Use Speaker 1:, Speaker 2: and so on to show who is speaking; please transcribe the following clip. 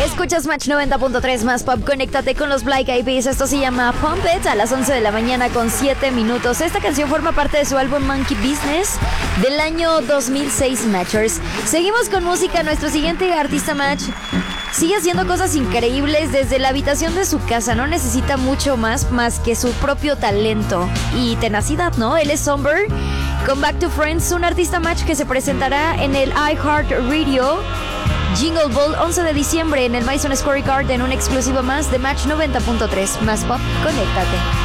Speaker 1: Escuchas Match 90.3 más pop. Conéctate con los Black Eyed Peas. Esto se llama Pump It a las 11 de la mañana con 7 minutos. Esta canción forma parte de su álbum Monkey Business del año 2006 Matchers. Seguimos con música. Nuestro siguiente artista Match sigue haciendo cosas increíbles desde la habitación de su casa. No necesita mucho más que su propio talento y tenacidad, ¿no? Él es Somber con Back to Friends, un artista Match que se presentará en el iHeartRadio Jingle Ball 11 de diciembre en el Madison Square Garden, una exclusiva más de Match 90.3 más pop. Conéctate.